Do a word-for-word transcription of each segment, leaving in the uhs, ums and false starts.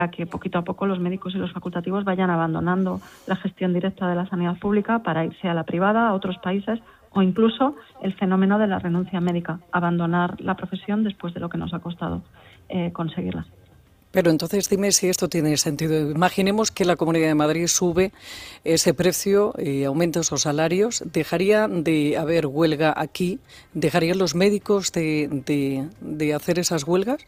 que poquito a poco los médicos y los facultativos vayan abandonando la gestión directa de la sanidad pública para irse a la privada, a otros países, o incluso el fenómeno de la renuncia médica, abandonar la profesión después de lo que nos ha costado eh, conseguirla. Pero entonces dime si esto tiene sentido. Imaginemos que la Comunidad de Madrid sube ese precio y aumenta esos salarios. ¿Dejaría de haber huelga aquí? ¿Dejarían los médicos de, de, de hacer esas huelgas?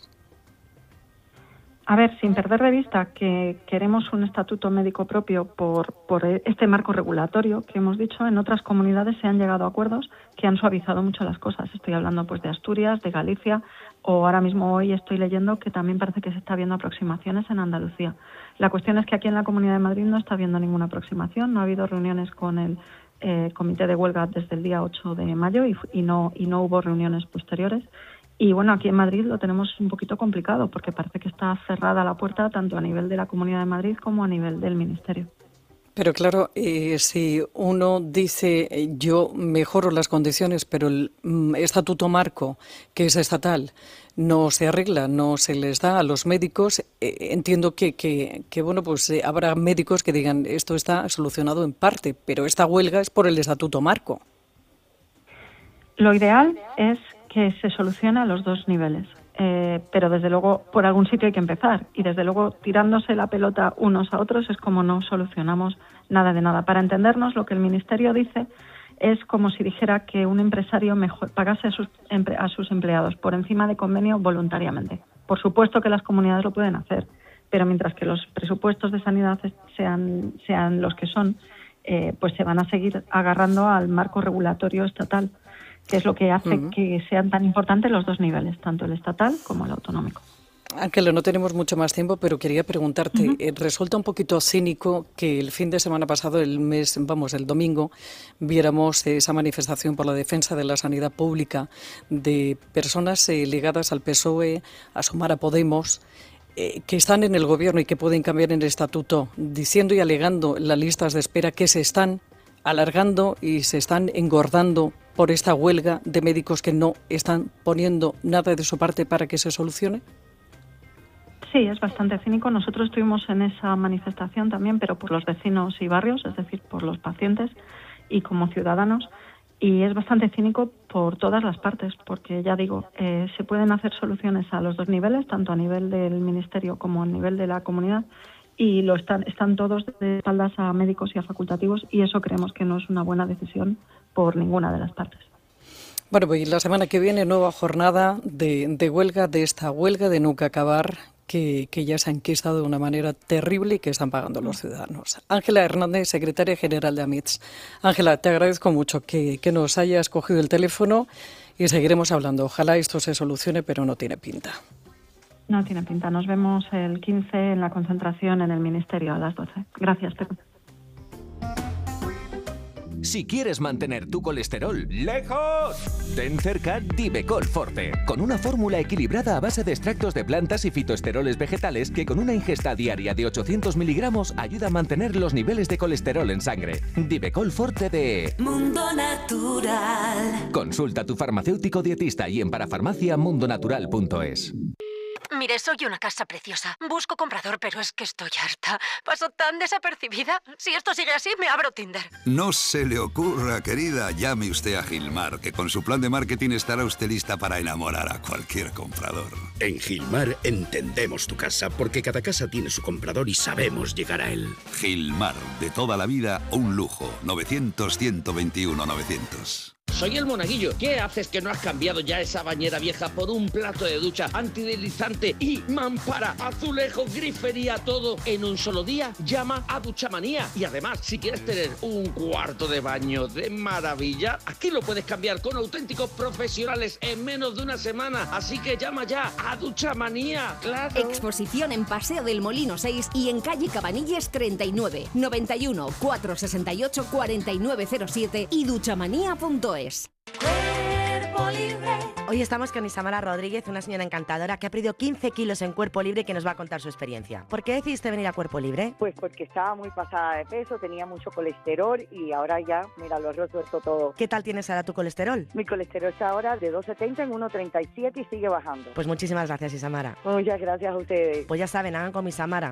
A ver, sin perder de vista que queremos un estatuto médico propio por, por este marco regulatorio que hemos dicho, en otras comunidades se han llegado a acuerdos que han suavizado mucho las cosas. Estoy hablando pues de Asturias, de Galicia, o ahora mismo hoy estoy leyendo que también parece que se está viendo aproximaciones en Andalucía. La cuestión es que aquí en la Comunidad de Madrid no está habiendo ninguna aproximación, no ha habido reuniones con el eh, comité de huelga desde el día ocho de mayo y, y, no, y no hubo reuniones posteriores. Y bueno, aquí en Madrid lo tenemos un poquito complicado porque parece que está cerrada la puerta tanto a nivel de la Comunidad de Madrid como a nivel del Ministerio. Pero claro, eh, si uno dice eh, yo mejoro las condiciones, pero el mm, estatuto marco, que es estatal, no se arregla, no se les da a los médicos, eh, entiendo que, que, que bueno, pues eh, habrá médicos que digan esto está solucionado en parte, pero esta huelga es por el estatuto marco. Lo ideal es que se solucione a los dos niveles, eh, pero desde luego por algún sitio hay que empezar y desde luego tirándose la pelota unos a otros es como no solucionamos nada de nada. Para entendernos, lo que el Ministerio dice es como si dijera que un empresario mejor, pagase a sus, a sus empleados por encima de convenio voluntariamente. Por supuesto que las comunidades lo pueden hacer, pero mientras que los presupuestos de sanidad sean, sean los que son, eh, pues se van a seguir agarrando al marco regulatorio estatal, que es lo que hace uh-huh. que sean tan importantes los dos niveles, tanto el estatal como el autonómico. Ángela, no tenemos mucho más tiempo, pero quería preguntarte, uh-huh. eh, resulta un poquito cínico que el fin de semana pasado, el mes, vamos, el domingo, viéramos esa manifestación por la defensa de la sanidad pública de personas eh, ligadas al P S O E, a Sumar, a Podemos, eh, que están en el gobierno y que pueden cambiar en el estatuto, diciendo y alegando las listas de espera que se están alargando y se están engordando por esta huelga de médicos que no están poniendo nada de su parte para que se solucione? Sí, es bastante cínico. Nosotros estuvimos en esa manifestación también, pero por los vecinos y barrios, es decir, por los pacientes y como ciudadanos. Y es bastante cínico por todas las partes, porque ya digo, eh, se pueden hacer soluciones a los dos niveles, tanto a nivel del Ministerio como a nivel de la comunidad, y lo están, están todos de espaldas a médicos y a facultativos, y eso creemos que no es una buena decisión por ninguna de las partes. Bueno, pues la semana que viene nueva jornada de, de huelga, de esta huelga de nunca acabar, que, que ya se ha enquistado de una manera terrible y que están pagando los ciudadanos. Ángela Hernández, secretaria general de AMITS. Ángela, te agradezco mucho que, que nos hayas cogido el teléfono y seguiremos hablando. Ojalá esto se solucione, pero no tiene pinta. No tiene pinta. Nos vemos el quince en la concentración en el Ministerio a las doce. Gracias, Pepe. Si quieres mantener tu colesterol lejos, ten cerca Divecol Forte, con una fórmula equilibrada a base de extractos de plantas y fitoesteroles vegetales que con una ingesta diaria de ochocientos miligramos ayuda a mantener los niveles de colesterol en sangre. Divecol Forte de Mundo Natural. Consulta a tu farmacéutico dietista y en parafarmacia mundo natural punto es. Mire, soy una casa preciosa. Busco comprador, pero es que estoy harta. Paso tan desapercibida. Si esto sigue así, me abro Tinder. No se le ocurra, querida. Llame usted a Gilmar, que con su plan de marketing estará usted lista para enamorar a cualquier comprador. En Gilmar entendemos tu casa, porque cada casa tiene su comprador y sabemos llegar a él. Gilmar, de toda la vida, un lujo. novecientos, ciento veintiuno, novecientos. Soy el Monaguillo. ¿Qué haces que no has cambiado ya esa bañera vieja por un plato de ducha antideslizante y mampara, azulejo, grifería, todo en un solo día? Llama a Duchamanía. Y además, si quieres tener un cuarto de baño de maravilla, aquí lo puedes cambiar con auténticos profesionales en menos de una semana. Así que llama ya a Duchamanía. ¡Claro! Exposición en Paseo del Molino seis y en calle Cabanilles treinta y nueve, noventa y uno, cuatrocientos sesenta y ocho, cuarenta y nueve cero siete y duchamanía punto es. Cuerpo libre. Hoy estamos con Isamara Rodríguez, una señora encantadora que ha perdido quince kilos en Cuerpo Libre y que nos va a contar su experiencia. ¿Por qué decidiste venir a Cuerpo Libre? Pues porque estaba muy pasada de peso, tenía mucho colesterol y ahora ya, mira, lo he resuelto todo. ¿Qué tal tienes ahora tu colesterol? Mi colesterol está ahora de dos setenta en uno treinta y siete y sigue bajando. Pues muchísimas gracias, Isamara. Muchas gracias a ustedes. Pues ya saben, hagan con Isamara.